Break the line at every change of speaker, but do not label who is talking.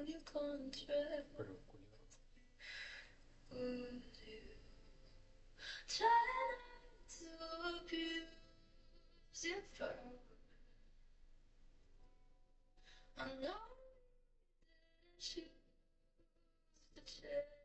you control.
Pero culiao.
Would you try not to abuse your power? I know you didn't choose the chance.